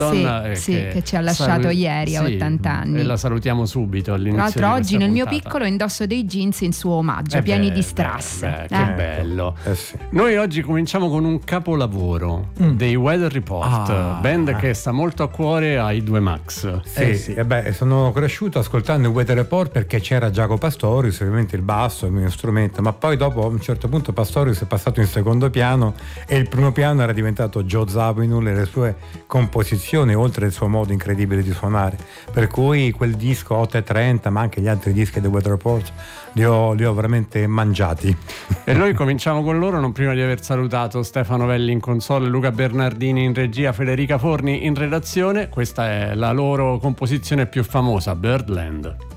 che ci ha lasciato ieri a 80 anni. E la salutiamo subito all'inizio. Tra l'altro oggi nel mio puntata. Piccolo indosso dei jeans in suo omaggio, pieni di strass. Che bello. Sì. Noi oggi cominciamo con un capolavoro dei Weather Report, band che sta molto a cuore ai due Max. Sì. Sono cresciuto ascoltando il Weather Report perché c'era Jaco Pastorius, ovviamente il basso, il mio strumento, ma poi dopo a un certo punto Pastorius è passato in secondo piano e il primo piano era diventato Joe Zawinul e le sue composizioni, oltre il suo modo incredibile di suonare, per cui quel disco 8:30, ma anche gli altri dischi del Weather Report li ho veramente mangiati. E noi cominciamo con loro, non prima di aver salutato Stefano Velli in console, Luca Bernardini in regia, Federica Forni in redazione. Questa è la loro composizione più famosa, Birdland.